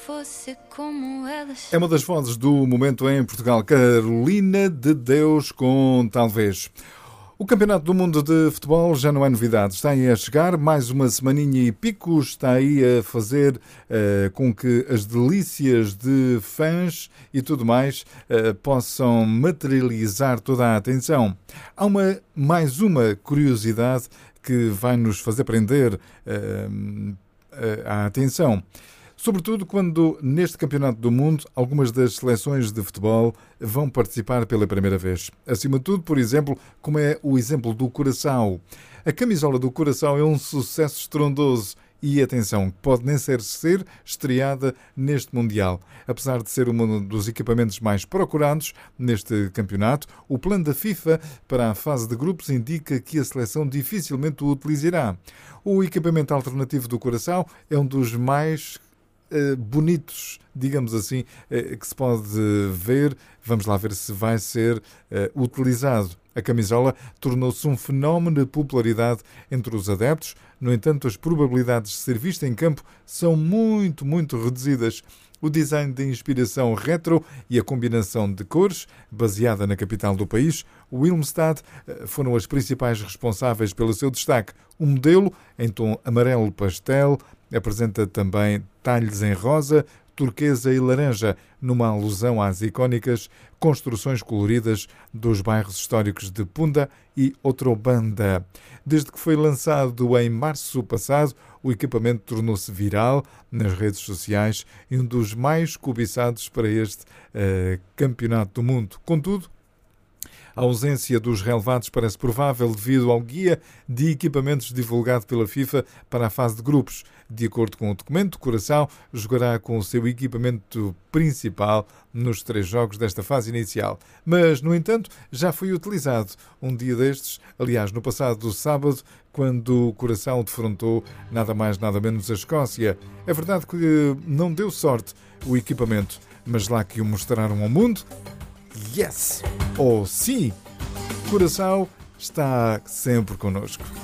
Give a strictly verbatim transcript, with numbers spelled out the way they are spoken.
Fosse como elas. É uma das vozes do momento em Portugal, Carolina de Deus com Talvez. O Campeonato do Mundo de Futebol já não é novidade, está aí a chegar, mais uma semaninha e pico, está aí a fazer uh, com que as delícias de fãs e tudo mais uh, possam materializar toda a atenção. Há uma, mais uma curiosidade que vai nos fazer prender uh, uh, a atenção. Sobretudo quando, neste Campeonato do Mundo, algumas das seleções de futebol vão participar pela primeira vez. Acima de tudo, por exemplo, como é o exemplo do Curaçao. A camisola do Curaçao é um sucesso estrondoso e, atenção, pode nem ser ser estreada neste Mundial. Apesar de ser um dos equipamentos mais procurados neste campeonato, o plano da FIFA para a fase de grupos indica que a seleção dificilmente o utilizará. O equipamento alternativo do Curaçao é um dos mais Uh, bonitos, digamos assim, uh, que se pode ver. Vamos lá ver se vai ser uh, utilizado. A camisola tornou-se um fenómeno de popularidade entre os adeptos. No entanto, as probabilidades de ser vista em campo são muito, muito reduzidas. O design de inspiração retro e a combinação de cores, baseada na capital do país, Willemstad, foram as principais responsáveis pelo seu destaque. O modelo, em tom amarelo pastel, apresenta também talhes em rosa, turquesa e laranja, numa alusão às icónicas construções coloridas dos bairros históricos de Punda e Otrobanda. Desde que foi lançado em março passado, o equipamento tornou-se viral nas redes sociais e um dos mais cobiçados para este uh, Campeonato do Mundo. Contudo, a ausência dos relevados parece provável devido ao guia de equipamentos divulgado pela FIFA para a fase de grupos. De acordo com o documento, o Curaçao jogará com o seu equipamento principal nos três jogos desta fase inicial. Mas, no entanto, já foi utilizado um dia destes, aliás, no passado sábado, quando o Curaçao defrontou nada mais nada menos a Escócia. É verdade que não deu sorte o equipamento, mas lá que o mostraram ao mundo, yes! Ou sim! Curaçao está sempre connosco.